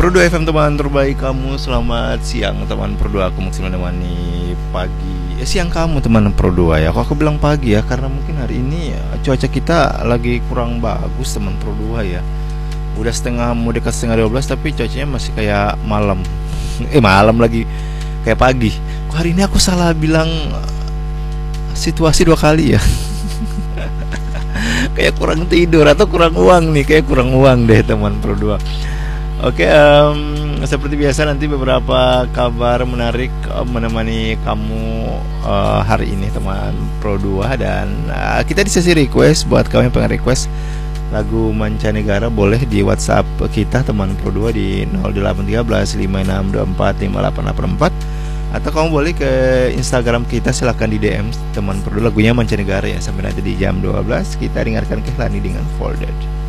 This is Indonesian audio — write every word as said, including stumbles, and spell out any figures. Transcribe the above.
Pro dua F M teman terbaik kamu, selamat siang teman Pro dua. Aku masih menemani pagi eh, siang kamu teman Pro dua ya. Kok aku bilang pagi ya, karena mungkin hari ini ya, cuaca kita lagi kurang bagus teman Pro dua ya. Udah setengah, mau dekat setengah dua belas, tapi cuacanya masih kayak malam. Eh malam lagi, kayak pagi. Kok hari ini aku salah bilang situasi dua kali ya. Kayak kurang tidur atau kurang uang nih, kayak kurang uang deh teman Pro dua. Oke, um, seperti biasa nanti beberapa kabar menarik um, menemani kamu uh, hari ini teman Pro dua. Dan uh, kita di sesi request. Buat kamu yang pengen request lagu mancanegara, boleh di WhatsApp kita teman Pro dua di nol delapan satu tiga lima enam dua empat lima delapan delapan empat. Atau kamu boleh ke Instagram kita, silahkan di D M teman Pro dua lagunya mancanegara ya. Sampai nanti di jam dua belas kita dengarkan Kehlani dengan Folded.